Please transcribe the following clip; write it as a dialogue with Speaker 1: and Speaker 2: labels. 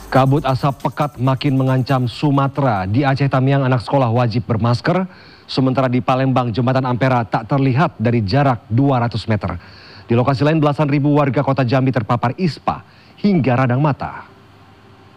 Speaker 1: Kabut asap pekat makin mengancam Sumatera. Di Aceh Tamiang anak sekolah wajib bermasker, sementara di Palembang jembatan Ampera tak terlihat dari jarak 200 meter. Di lokasi lain belasan ribu warga kota Jambi terpapar ispa hingga radang mata.